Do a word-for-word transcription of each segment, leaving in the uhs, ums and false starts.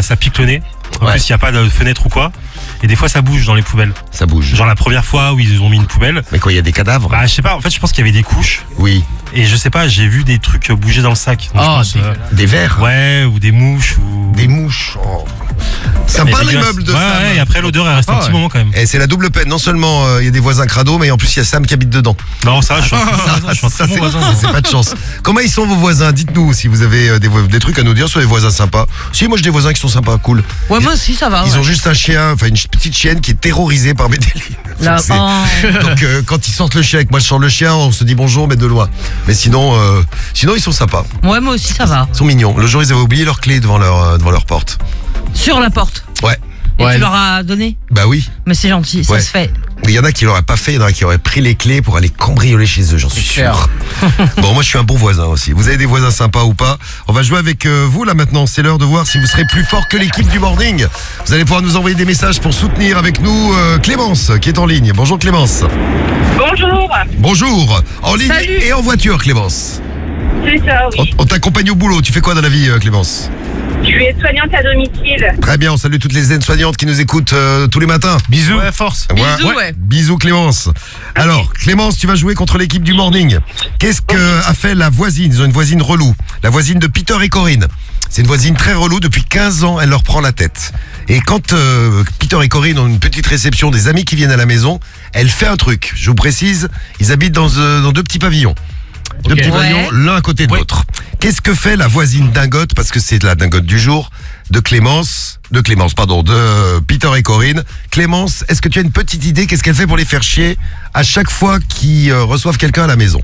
ça, ça pique le nez. En Ouais. plus, il n'y a pas de fenêtre ou quoi. Et des fois, ça bouge dans les poubelles. Ça bouge. Genre la première fois où ils ont mis une poubelle. Mais quoi, il y a des cadavres? Bah, je sais pas, en fait, je pense qu'il y avait des couches. Oui. Et je sais pas, j'ai vu des trucs bouger dans le sac. Donc, je Oh, pense, euh, Des vers? ouais, ou des mouches. Ou... Des mouches. Oh. Mais Sympa dégueulasse. l'immeuble de ouais, Sam. Ouais, et après, l'odeur, elle reste Ah, un petit ouais. moment quand même. Et c'est la double peine. Non seulement euh, il y a des voisins crados, mais en plus il y a Sam qui habite dedans. Non, ça, va, je suis un très bon Ça, voisin, je suis un ça, très bon c'est voisin. ça, c'est pas de chance. Comment ils sont vos voisins? Dites-nous si vous avez euh, des, vo- des trucs à nous dire sur les voisins sympas. Si, moi j'ai des voisins qui sont sympas, cool. Ouais, moi aussi, ça va. Ils ouais. ont juste un chien, enfin une ch- petite chienne qui est terrorisée par Medellin. Là, Donc, c'est- oh. Donc euh, quand ils sortent le chien, avec moi je sors le chien, on se dit bonjour mais de loin. Mais sinon, euh, sinon ils sont sympas, Ouais, moi aussi, ça va. ils sont mignons. Le jour ils avaient oublié leur clé devant leur euh, devant leur porte. Sur la porte. Ouais, Et Ouais. tu leur as donné? bah oui. Mais c'est gentil, ça Ouais. se fait. Il y en a qui l'auraient pas fait, il y en a qui auraient pris les clés pour aller cambrioler chez eux, j'en suis clair. sûr. Bon, moi je suis un bon voisin aussi. Vous avez des voisins sympas ou pas? On va jouer avec euh, vous là maintenant. C'est l'heure de voir si vous serez plus fort que l'équipe du morning. Vous allez pouvoir nous envoyer des messages pour soutenir avec nous euh, Clémence qui est en ligne. Bonjour Clémence. Bonjour, Bonjour. En ligne Salut. et en voiture Clémence. c'est ça, On, oui. on t'accompagne au boulot. Tu fais quoi dans la vie euh, Clémence? Je suis aide-soignante à domicile. Très bien, on salue toutes les aides-soignantes qui nous écoutent euh, tous les matins. Bisous. Ouais, force. Bisous, ouais. Bisous Clémence. Alors Clémence, tu vas jouer contre l'équipe du morning. Qu'est-ce que a fait la voisine? Ils ont une voisine relou. La voisine de Peter et Corinne. C'est une voisine très relou. Depuis quinze ans, elle leur prend la tête. Et quand euh, Peter et Corinne ont une petite réception des amis qui viennent à la maison, elle fait un truc. Je vous précise, ils habitent dans, euh, dans deux petits pavillons. Deux Ok. petits Ouais. pavillons, l'un à côté de Ouais. l'autre. Qu'est-ce que fait la voisine dingote? Parce que c'est la dingote du jour de Clémence, de Clémence, pardon, de euh, Peter et Corinne. Clémence, est-ce que tu as une petite idée? Qu'est-ce qu'elle fait pour les faire chier à chaque fois qu'ils euh, reçoivent quelqu'un à la maison?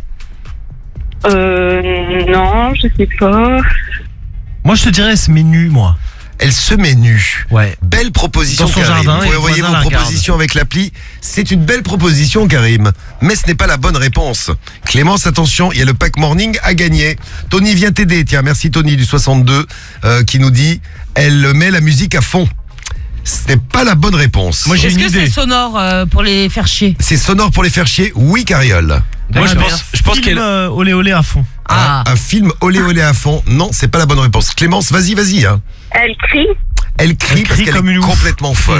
Euh, non, je sais pas. Moi, je te dirais, ce menu, moi. Elle se met nue. Ouais. Belle proposition, Dans son Karim. jardin, Vous et pouvez le envoyer vos voisin la regarde. propositions avec l'appli. C'est une belle proposition, Karim. Mais ce n'est pas la bonne réponse. Clémence, attention, il y a le pack morning à gagner. Tony vient t'aider. Tiens, merci Tony du soixante-deux euh, qui nous dit elle met la musique à fond. Ce n'est pas la bonne réponse. Moi, j'ai Est-ce une que c'est idée. sonore euh, pour les faire chier? C'est sonore pour les faire chier? Oui, Cariole. Moi, je Ouais, pense, je pense film, qu'elle. euh, olé olé à fond. Ah. Un, un film olé olé à fond? Non, c'est pas la bonne réponse. Clémence, vas-y, vas-y. Hein. Elle crie. Elle crie Elle parce crie qu'elle comme est une ouf. complètement folle.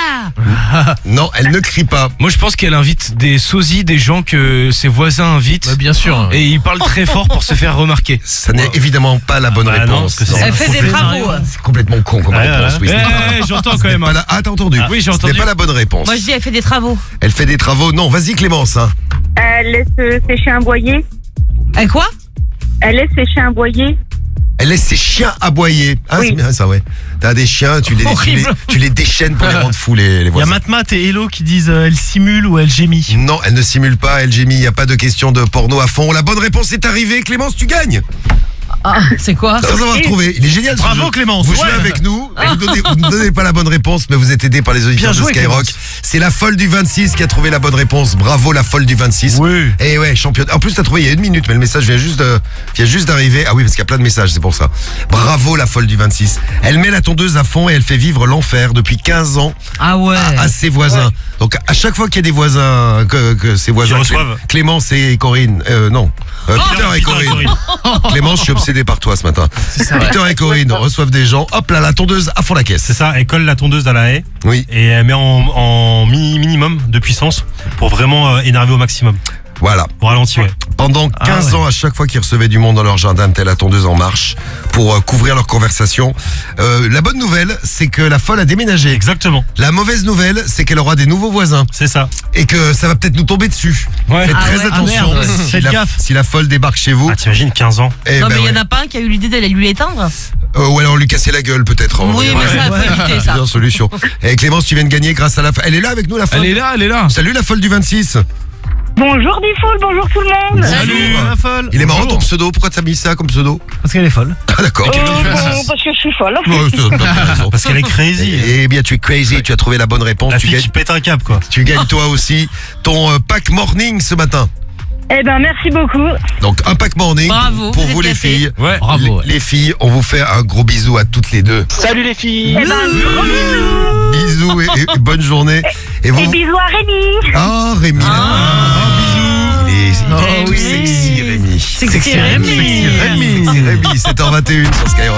Ah. Non, elle ne crie pas. Moi, je pense qu'elle invite des sosies, des gens que ses voisins invitent. Bah, bien sûr. Et ils parlent très fort pour se faire remarquer. Ça n'est évidemment pas la bonne bah non, réponse. parce que c'est- Non. Elle fait des complètement travaux. rien. C'est complètement con comme Ouais, réponse. ouais. Oui, ce Eh, n'est pas- eh, j'entends ce quand n'est même. pas hein. la- Ah, t'as entendu? Oui, j'ai Ce n'est entendu. pas la bonne réponse. Moi, je dis, elle fait des travaux. Elle fait des travaux. Non, vas-y Clémence. Hein. Elle laisse euh, sécher un boyer. Elle quoi? Elle laisse sécher un boyer. Elle laisse ses chiens aboyer. Ah, Oui. c'est bien ça, ouais. T'as des chiens, tu les, tu les, Horrible. tu les déchaînes pour les rendre fous, les, les Il y a voisins. Matmat et Hello qui disent euh, elle simule ou elle gémit. Non, elle ne simule pas, elle gémit, il n'y a pas de question de porno à fond. La bonne réponse est arrivée, Clémence, tu gagnes. Ah, c'est quoi? Sans avoir trouvé. Il est génial ce Bravo jeu. Clémence. Vous jouez Ouais. avec nous, vous donnez- vous ne donnez pas la bonne réponse, mais vous êtes aidé par les auditeurs Bien de joué, Skyrock. Clémence. C'est la folle du vingt-six qui a trouvé la bonne réponse. Bravo la folle du vingt-six. Oui. Et ouais, championne. En plus, t'as trouvé il y a une minute, mais le message vient juste de, vient juste d'arriver. Ah oui, parce qu'il y a plein de messages, c'est pour ça. Bravo la folle du vingt-six. Elle met la tondeuse à fond et elle fait vivre l'enfer depuis quinze ans Ah ouais. à, à ses voisins. Donc à chaque fois qu'il y a des voisins, que, que ses voisins, Qui reçoivent. Clémence et Corinne, euh, non, Euh, Peter et Peter et Corinne. Corinne. Clémence, je suis obsédé par toi ce matin. Peter et Corinne reçoivent des gens. Hop là, la tondeuse à fond la caisse. C'est ça, elle colle la tondeuse à la haie Oui, et elle met en, en mini- minimum de puissance pour vraiment euh, énerver au maximum. voilà. Pour ralentir, ouais. Pendant quinze Ah ouais. ans, à chaque fois qu'ils recevaient du monde dans leur jardin, telle la tondeuse en marche pour euh, couvrir leur conversation. Euh, la bonne nouvelle, c'est que la folle a déménagé. Exactement, La mauvaise nouvelle, c'est qu'elle aura des nouveaux voisins c'est ça. et que ça va peut-être nous tomber dessus. Ouais. Faites Ah très ouais. attention. Ah merde, ouais. si, Faites la, gaffe. si la folle débarque chez vous, Ah, t'imagines, quinze ans. eh Non, ben mais il y en ouais. a pas un qui a eu l'idée d'aller lui l'éteindre? Euh, ou alors lui casser la gueule peut-être. hein. Oui, Ouais. mais ça, faut éviter ça. Meilleure solution. Et Clémence, tu viens de gagner grâce à la folle. Elle est là avec nous, la folle. Elle est là, elle est là. Salut la folle du vingt-six. Bonjour Bifoul, bonjour tout le monde. Salut la folle. Il est marrant Bonjour. ton pseudo. Pourquoi t'as mis ça comme pseudo? Parce qu'elle est folle. Ah d'accord. Euh, bon, parce que je suis folle. Ouais, c'est- t'as raison. Parce qu'elle est crazy. Eh bien, tu es crazy, tu as trouvé la bonne réponse. La Tu fille gagnes, qui pète un cap, quoi. tu gagnes toi aussi ton euh, pack morning ce matin. Eh ben merci beaucoup. Donc un pack morning Bravo, pour vous vous êtes les gâtés. filles. Ouais. Bravo. Les, les filles, on vous fait un gros bisou à toutes les deux. Salut les filles. Eh ben gros bisous. Bisous et, et- et bonne journée. Et vous Et bisous à Rémi. Ah Rémi. Ah, bisous. Il est, il est Oh, tout oui. sexy Rémi. Sexy Rémi. Sexy Rémi. Sexy Rémi. sept heures vingt et une sur Skyrock.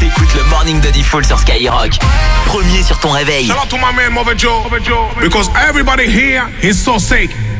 T'écoutes le Morning de Diffoul sur Skyrock. Premier sur ton réveil. Shout out to my man Mother Joe, because everybody here is so sick.